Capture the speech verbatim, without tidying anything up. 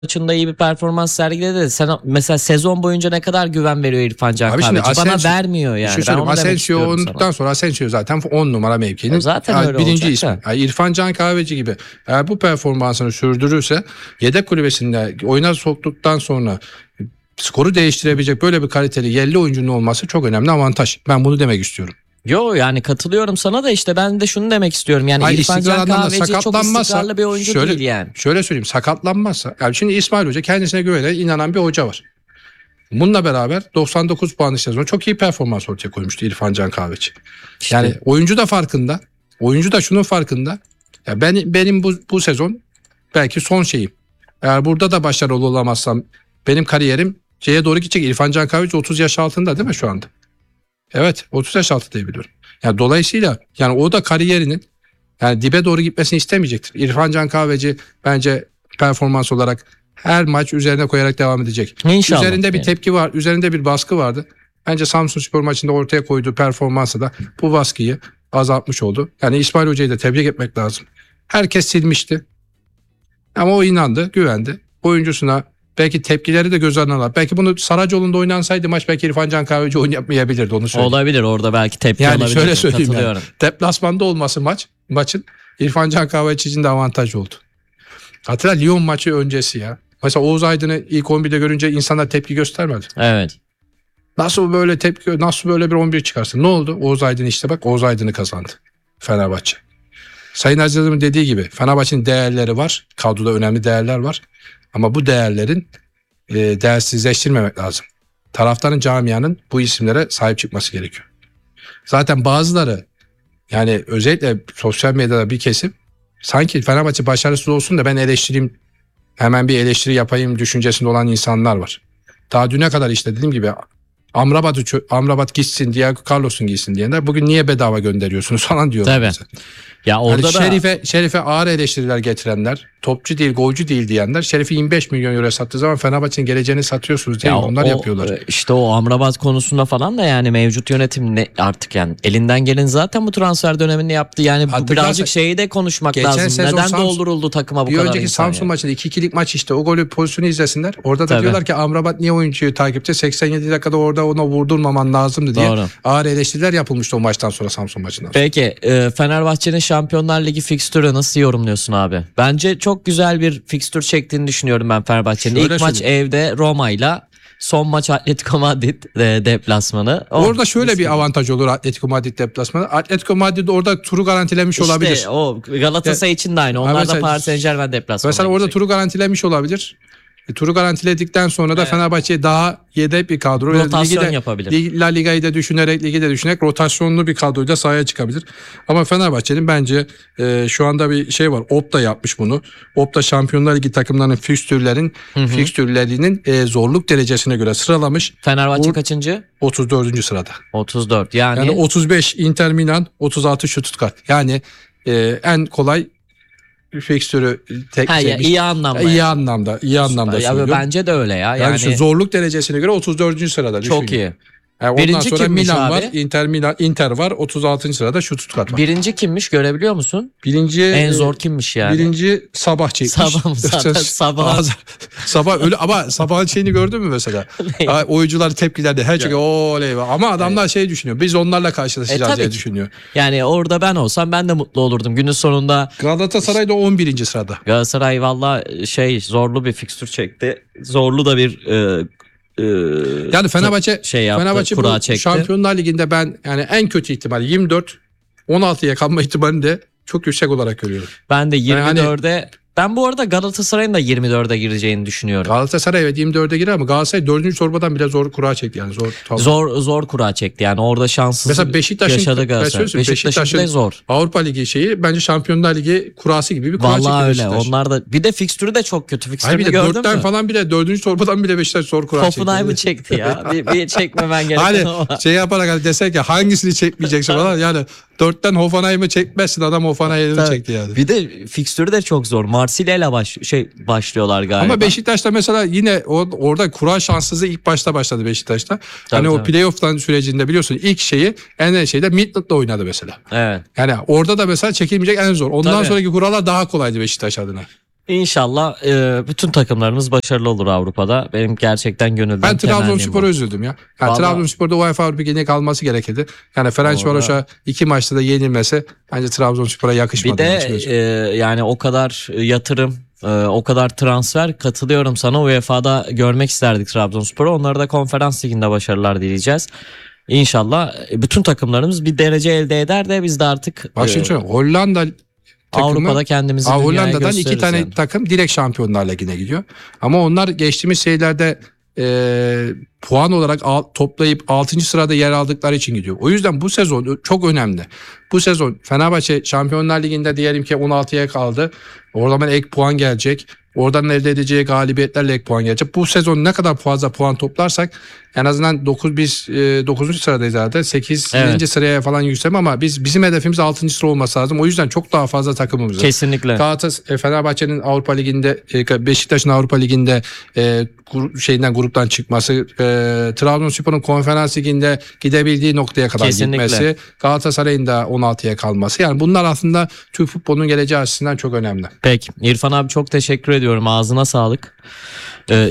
maçında iyi bir performans sergiledi de sen mesela sezon boyunca ne kadar güven veriyor İrfan Can Abi şimdi Kahveci? Bana Asensio- vermiyor yani. Şu Ben söyleyeyim, onu demek Asensio istiyorum olduktan sana. sonra Asensio zaten on numara mevkinin O zaten yani öyle birinci olacak ismi. da. Yani İrfan Can Kahveci gibi eğer bu performansını sürdürürse yedek kulübesinde oyuna soktuktan sonra skoru değiştirebilecek böyle bir kaliteli yerli oyuncunun olması çok önemli avantaj. Ben bunu demek istiyorum. Yo yani katılıyorum sana da işte ben de şunu demek istiyorum. Yani Hayır, İrfan istikrar Can anlamda Kahveci çok sakatlanmazsa istikrarlı bir oyuncu şöyle, değil yani. Şöyle söyleyeyim, sakatlanmazsa. Yani şimdi İsmail Hoca kendisine güvenen, inanan bir hoca var. Bununla beraber doksan dokuz puanlı sezon çok iyi performans ortaya koymuştu İrfan Can Kahveci. İşte. Yani oyuncu da farkında. Oyuncu da şunun farkında. Ya ben benim bu bu sezon belki son şeyim. Eğer burada da başarılı olamazsam benim kariyerim şeye doğru gidecek. İrfan Can Kahveci otuz yaş altında değil mi şu anda? Evet, otuz yaş altı diye biliyorum. Yani dolayısıyla yani o da kariyerinin yani dibe doğru gitmesini istemeyecektir. İrfan Can Kahveci bence performans olarak her maç üzerine koyarak devam edecek. İnşallah. Üzerinde bir yani. tepki var, üzerinde bir baskı vardı. Bence Samsunspor maçında ortaya koyduğu performansı da bu baskıyı azaltmış oldu. Yani İsmail Hoca'yı da tebrik etmek lazım. Herkes silmişti. Ama o inandı, güvendi. Oyuncusuna belki tepkileri de göz önüne alarak. Belki bunu Saracoğlu'nda oynansaydı maç belki İrfan Can Kahveci oynayabilirdi, onu söyleyeyim. Olabilir orada belki tepki Yani olabilir. şöyle söyleyeyim yani. Katılıyorum. Deplasmanda olması maç, maçın İrfan Can Kahveci için de avantaj oldu. Hatırla Lyon maçı öncesi ya. Mesela Oğuz Aydın'ı ilk on birde görünce insanlar tepki göstermedi. Evet. Nasıl böyle tepki, nasıl böyle bir on bir çıkarsın? Ne oldu? Oğuz Aydın işte bak Oğuz Aydın'ı kazandı Fenerbahçe. Sayın Aziz'in dediği gibi Fenerbahçe'nin değerleri var. Kadroda önemli değerler var. Ama bu değerlerin e, değersizleştirmemek lazım. Taraftarın, camianın bu isimlere sahip çıkması gerekiyor. Zaten bazıları yani özellikle sosyal medyada bir kesim sanki Fenerbahçe başarısız olsun da ben eleştireyim, hemen bir eleştiri yapayım düşüncesinde olan insanlar var. Daha düne kadar işte dediğim gibi Amrabat, Amrabat gitsin, Diego Carlos'un gitsin diyenler bugün niye bedava gönderiyorsunuz falan diyorlar. Tabii. Mesela. Ya orada Yani da Şerif'e, Şerif'e ağır eleştiriler getirenler, topçu değil, golcü değil diyenler, Şerif'i yirmi beş milyon euro sattığı zaman Fenerbahçe'nin geleceğini satıyorsunuz diye ya onlar o, yapıyorlar. işte o Amrabat konusunda falan da yani mevcut yönetim ne, artık yani elinden gelen zaten bu transfer döneminde yaptı. Yani bu Hatırlarsan, birazcık şeyi de konuşmak geçen lazım. sezon Neden Samsun- dolduruldu takıma bu Bir kadar önceki insan Samsun yani? maçında iki ikilik maç işte o golü pozisyonu izlesinler. Orada da Tabii. diyorlar ki Amrabat niye oyuncuyu takipte seksen yedi dakikada orada ona vurdurmaman lazımdı diye Doğru. ağır eleştiriler yapılmıştı o maçtan sonra, Samsun maçından sonra. Peki e, Fenerbahçe'nin Şampiyonlar Ligi fikstürü nasıl yorumluyorsun abi? Bence çok güzel bir fikstür çektiğini düşünüyorum ben Fenerbahçe'nin. Şöyle İlk maç söyleyeyim. evde Roma'yla, son maç Atletico Madrid e, deplasmanı. Oh, Orada şöyle mis bir gibi. avantaj olur Atletico Madrid deplasmanı. Atletico Madrid orada turu garantilemiş İşte olabilir. o Galatasaray için de aynı. Onlar da mesela- Paris Saint-Germain deplasmanı. Mesela orada turu garantilemiş olabilir. E, turu garantiledikten sonra da Evet. Fenerbahçe'ye daha yedek bir kadro. Rotasyon Ligi de- yapabilir. Lig- La Liga'yı da düşünerek, ligi de düşünerek rotasyonlu bir kadroyla sahaya çıkabilir. Ama Fenerbahçe'nin bence e, şu anda bir şey var. Opta yapmış bunu. Opta Şampiyonlar Ligi takımlarının fikstürlerin fikstürlerinin e, zorluk derecesine göre sıralamış. Fenerbahçe Bu- kaçıncı? otuz dördüncü sırada. otuz dört. Yani, Yani otuz beş Inter Milan, otuz altı Stuttgart. Yani e, en kolay fikstürü tek ha, ya, çekmiş. iyi anlamda. İyi yani. anlamda, iyi anlamda Ya, söylüyorum. bence de öyle ya. Yani, Yani, şu zorluk derecesine göre otuz dördüncü sırada. çok düşün. iyi. Yani ondan Birinci sonra kimmiş Milan abi? var, Inter Milan, Inter var, otuz altıncı sırada Stuttgart var. Birinci kimmiş görebiliyor musun? Birinci En zor kimmiş yani? Birinci Sabah çekmiş. Sabah mı? Zaten Sabah. Sabah öyle ama Sabah'ın şeyini gördün mü mesela? Ha, oyuncular tepkilerde her şey oley be. Ama adamlar şey düşünüyor. Biz onlarla karşılaşacağız E, tabii diye ki. düşünüyor. Yani orada ben olsam ben de mutlu olurdum. Günün sonunda Galatasaray da on birinci sırada. Galatasaray valla şey zorlu bir fikstür çekti. Zorlu da bir e, e, Yani Fenerbahçe şey yaptı, Fenerbahçe kura bu çekti. Şampiyonlar Ligi'nde ben yani en kötü ihtimal yirmi dört on altıya kalma ihtimalini de çok yüksek olarak görüyorum. Ben de Yani hani- yirmi dörde ben bu arada Galatasaray'ın da yirmi dörde gireceğini düşünüyorum. Galatasaray evet yirmi dörde girer ama Galatasaray dördüncü torbadan bile zor kura çekti yani zor. Tamam. Zor zor kura çekti yani orada şanssız Mesela Beşiktaş'ın- yaşadı ben Galatasaray. söyleyeyim, Beşiktaş'ın Beşiktaş'ın- bile zor. Avrupa Ligi şeyi bence Şampiyonlar Ligi kurası gibi bir kura çekti Vallahi öyle. Beşiktaş. Onlar da bir de fikstürü de çok kötü. Hayır Fikstürünü bir de gördün dörtten mü? falan bile dördüncü torbadan bile Beşiktaş zor kura çekti. Hoffenheim'ı çekti ya. Bir, bir çekmemen gereken Hani o var. şey yaparak hani desek ya hangisini çekmeyeceksin falan yani dörtten Hoffenheim'ı çekmezsin adam Hoffenheim'i Tabii. çekti yani. Bir de fikstürü de çok zor. Marsilya ile baş, şey başlıyorlar galiba. Ama Beşiktaş'ta mesela yine o, orada kura şanssızlığı ilk başta başladı Beşiktaş'ta. hani o tabii. playoff'tan sürecinde biliyorsun ilk şeyi en şeyde Midland'da oynadı mesela. Evet. Yani orada da mesela çekilmeyecek en zor. Ondan Tabii. sonraki kurallar daha kolaydı Beşiktaş adına. İnşallah e, bütün takımlarımız başarılı olur Avrupa'da. Benim gerçekten gönülden Ben temennim Trabzonspor'a bu. üzüldüm ya. Yani Vallahi- Trabzonspor'da UEFA Avrupa Ligi'ne kalması gerekirdi. Yani Ferencvaros'a iki maçta da yenilmesi bence Trabzonspor'a yakışmadı. Bir de açıkçası. e, yani o kadar yatırım, e, o kadar transfer, katılıyorum sana. U E F A'da görmek isterdik Trabzonspor'u. Onları da Konferans Ligi'nde başarılar dileyeceğiz. İnşallah e, bütün takımlarımız bir derece elde eder de biz de artık Bak e, şimdi şöyle, Hollanda takımı, Avrupa'da kendimizi Aa, dünyaya Hollanda'dan iki gösteririz tane yani. takım direkt Şampiyonlar Ligi'ne gidiyor. Ama onlar geçtiğimiz şeylerde e, puan olarak al, toplayıp altıncı sırada yer aldıkları için gidiyor. O yüzden bu sezon çok önemli. Bu sezon Fenerbahçe Şampiyonlar Ligi'nde diyelim ki on altıya kaldı. Oradan ek puan gelecek. Oradan elde edeceği galibiyetlerle ek puan gelecek. Bu sezon ne kadar fazla puan toplarsak en azından dokuz biz e, dokuzuncu sıradayız zaten. sekizinci Evet. sıraya falan yükselme ama biz bizim hedefimiz altıncı sıra olması lazım. O yüzden çok daha fazla takımımız var. Kesinlikle. Galatasaray, Fenerbahçe'nin Avrupa Ligi'nde, e, Beşiktaş'ın Avrupa Ligi'nde e, gru- şeyinden gruptan çıkması, e, Trabzonspor'un Konferans Ligi'nde gidebildiği noktaya kadar Kesinlikle. gitmesi, Galatasaray'ın da on altıya kalması. Yani bunlar aslında Türk futbolunun geleceği açısından çok önemli. Peki İrfan abi çok teşekkür ediyorum. Ağzına sağlık. Ee,